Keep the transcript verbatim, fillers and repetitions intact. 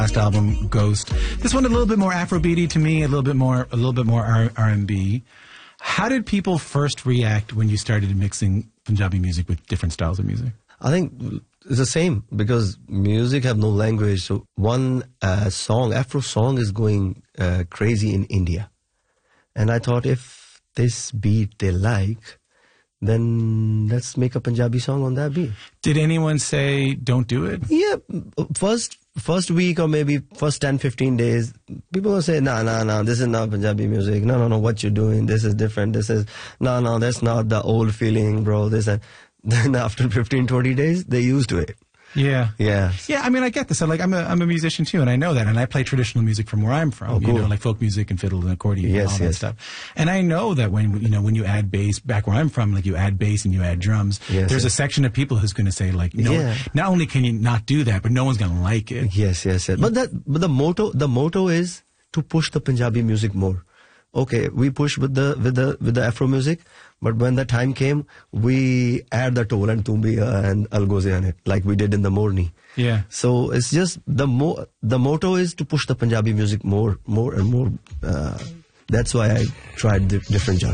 Last album, Ghost. This one a little bit more Afrobeaty to me, a little bit more, a little bit more R and B. How did people first react when you started mixing Punjabi music with different styles of music? I think it's the same because music have no language. So one uh, song, Afro song, is going uh, crazy in India, and I thought if this beat they like, then let's make a Punjabi song on that beat. Did anyone say don't do it? Yeah, first first week or maybe first ten, fifteen days, people will say, nah, nah, nah, this is not Punjabi music. No, no, no, what you're doing, this is different. This is, no, no, that's not the old feeling, bro. This and then after fifteen, twenty days, they used to it. Yeah. Yeah. Yeah, I mean, I get this. I'm like, I'm a, I'm a musician too, and I know that. And I play traditional music from where I'm from, oh, cool. you know, like folk music and fiddle and accordion yes, and all that yes. stuff. And I know that when, you know, when you add bass, back where I'm from, like you add bass and you add drums, yes, there's yes. a section of people who's going to say like, no, yeah. not only can you not do that, but no one's going to like it. Yes, yes, yes. But that, but the motto, the motto is to push the Punjabi music more. Okay, we push with the with the with the Afro music, but when the time came, we add the Tol and Tumbiya and Algoze on it, like we did in the Morni. Yeah. So it's just the mo the motto is to push the Punjabi music more, more and more. Uh, that's why I tried the different genres.